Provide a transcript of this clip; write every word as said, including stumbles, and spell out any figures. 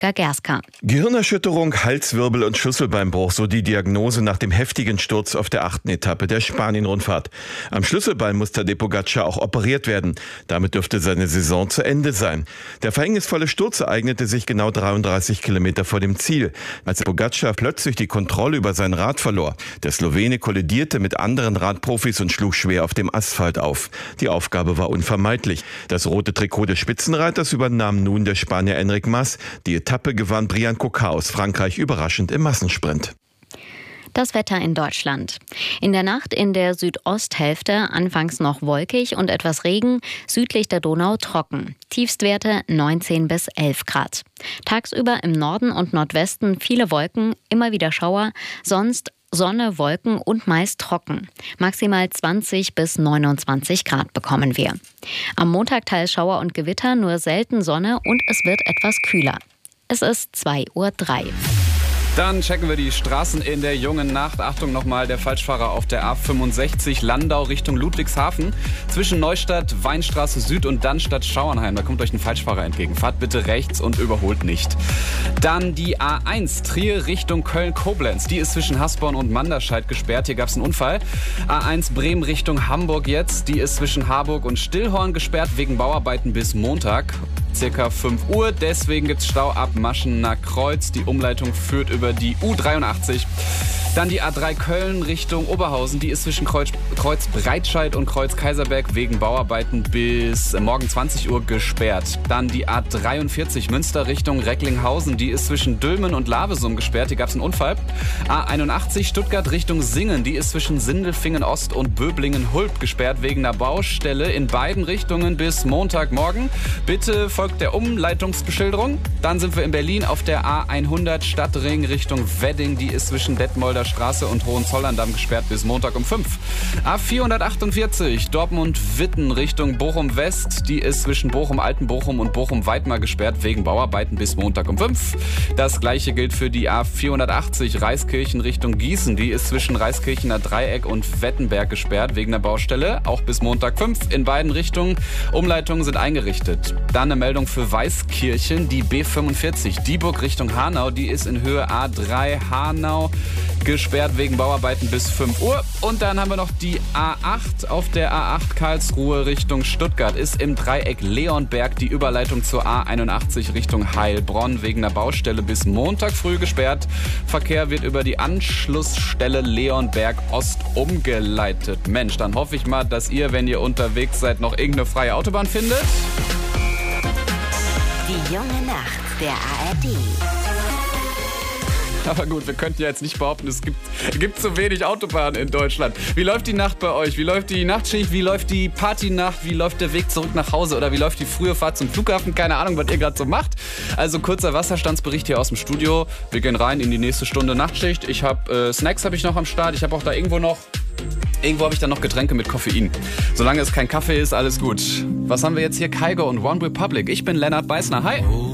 Gagerska. Gehirnerschütterung, Halswirbel und Schlüsselbeinbruch, so die Diagnose nach dem heftigen Sturz auf der achten Etappe der Spanien-Rundfahrt. Am Schlüsselbein muss Tadej Pogačar auch operiert werden. Damit dürfte seine Saison zu Ende sein. Der verhängnisvolle Sturz ereignete sich genau dreiunddreißig Kilometer vor dem Ziel, als Pogačar plötzlich die Kontrolle über sein Rad verlor. Der Slowene kollidierte mit anderen Radprofis und schlug schwer auf dem Asphalt auf. Die Aufgabe war unvermeidlich. Das rote Trikot des Spitzenreiters übernahm nun der Spanier Enric Mas. Die Etappe gewann Brian Coquard aus Frankreich überraschend im Massensprint. Das Wetter in Deutschland. In der Nacht in der Südosthälfte anfangs noch wolkig und etwas Regen, südlich der Donau trocken. Tiefstwerte neunzehn bis elf Grad. Tagsüber im Norden und Nordwesten viele Wolken, immer wieder Schauer, sonst Sonne, Wolken und meist trocken. Maximal zwanzig bis neunundzwanzig Grad bekommen wir. Am Montag teils Schauer und Gewitter, nur selten Sonne und es wird etwas kühler. Es ist zwei Uhr drei. Dann checken wir die Straßen in der jungen Nacht. Achtung nochmal, der Falschfahrer auf der A fünfundsechzig Landau Richtung Ludwigshafen. Zwischen Neustadt, Weinstraße Süd und Dannstatt Schauernheim. Da kommt euch ein Falschfahrer entgegen. Fahrt bitte rechts und überholt nicht. Dann die A eins Trier Richtung Köln-Koblenz. Die ist zwischen Hasborn und Manderscheid gesperrt. Hier gab es einen Unfall. A eins Bremen Richtung Hamburg jetzt. Die ist zwischen Harburg und Stillhorn gesperrt wegen Bauarbeiten bis Montag. Circa fünf Uhr, deswegen gibt's Stau ab Maschener Kreuz. Die Umleitung führt über die U dreiundachtzig. Dann die A drei Köln Richtung Oberhausen. Die ist zwischen Kreuz, Kreuz Breitscheid und Kreuz Kaiserberg wegen Bauarbeiten bis morgen zwanzig Uhr gesperrt. Dann die A dreiundvierzig Münster Richtung Recklinghausen. Die ist zwischen Dülmen und Lavesum gesperrt. Hier gab es einen Unfall. A einundachtzig Stuttgart Richtung Singen. Die ist zwischen Sindelfingen Ost und Böblingen-Hulb gesperrt wegen einer Baustelle in beiden Richtungen bis Montagmorgen. Bitte folgt der Umleitungsbeschilderung. Dann sind wir in Berlin auf der A hundert Stadtring Richtung Wedding. Die ist zwischen Detmolder Straße und Hohenzollern-Damm gesperrt bis Montag um fünf. A vierhundertachtundvierzig Dortmund-Witten Richtung Bochum-West. Die ist zwischen Bochum-Altenbochum und Bochum-Weidmar gesperrt wegen Bauarbeiten bis Montag um fünf. Das gleiche gilt für die A vierhundertachtzig Reiskirchen Richtung Gießen. Die ist zwischen Reiskirchener Dreieck und Wettenberg gesperrt wegen der Baustelle. Auch bis Montag fünf in beiden Richtungen. Umleitungen sind eingerichtet. Dann eine Meldung für Weißkirchen. Die B fünfundvierzig Dieburg Richtung Hanau. Die ist in Höhe A drei Hanau gesperrt wegen Bauarbeiten bis fünf Uhr. Und dann haben wir noch die A acht. Auf der A acht Karlsruhe Richtung Stuttgart ist im Dreieck Leonberg die Überleitung zur A einundachtzig Richtung Heilbronn wegen der Baustelle bis Montag früh gesperrt. Verkehr wird über die Anschlussstelle Leonberg Ost umgeleitet. Mensch, dann hoffe ich mal, dass ihr, wenn ihr unterwegs seid, noch irgendeine freie Autobahn findet. Die junge Nacht der A R D. Aber gut, wir könnten ja jetzt nicht behaupten, es gibt, gibt zu wenig Autobahnen in Deutschland. Wie läuft die Nacht bei euch? Wie läuft die Nachtschicht? Wie läuft die Partynacht? Wie läuft der Weg zurück nach Hause? Oder wie läuft die frühe Fahrt zum Flughafen? Keine Ahnung, was ihr gerade so macht. Also kurzer Wasserstandsbericht hier aus dem Studio. Wir gehen rein in die nächste Stunde Nachtschicht. Ich habe äh, Snacks habe ich noch am Start. Ich habe auch da irgendwo noch... Irgendwo habe ich dann noch Getränke mit Koffein. Solange es kein Kaffee ist, alles gut. Was haben wir jetzt hier? Kygo und One Republic. Ich bin Lennart Beißner. Hi.